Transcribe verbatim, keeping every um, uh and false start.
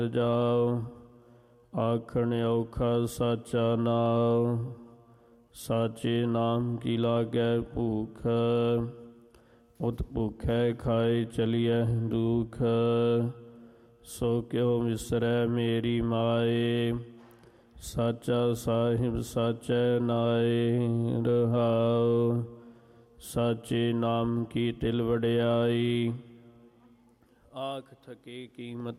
ਜਾਓ। ਆਖਣ ਔਖਾ ਸਾਚਾ ਨਾਮ, ਸਾਚੇ ਨਾਮ ਕੀ ਲਾਗੈ ਭੂਖ। ਉਤ ਭੁਖੈ ਖਾਏ ਚਲੀਐ ਦੁਖ, ਸੋ ਕਿਉ ਵਿਸਰੈ ਮੇਰੀ ਮਾਏ। ਸਾਚਾ ਸਾਹਿਬ ਸਾਚੈ ਨਾਏ ਰਹਾਉ, ਸਾਚੇ ਨਾਮ ਕੀ ਤਿਲ ਵਡਿਆਈ। ਆਖ ਥਕੇ ਕੀਮਤ